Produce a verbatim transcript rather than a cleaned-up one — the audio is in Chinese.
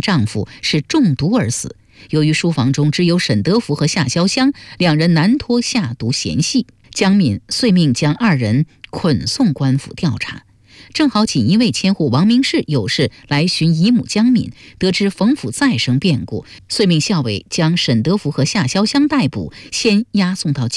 丈夫是中毒而死。由于书房中只有沈德福和夏潇湘，两人难脱下毒嫌隙，江敏遂命将二人捆送官府调查。正好锦衣卫千户王明士有事来寻姨母江敏，得知冯府再生变故，遂命校尉将沈德福和夏潇湘逮捕，先押送到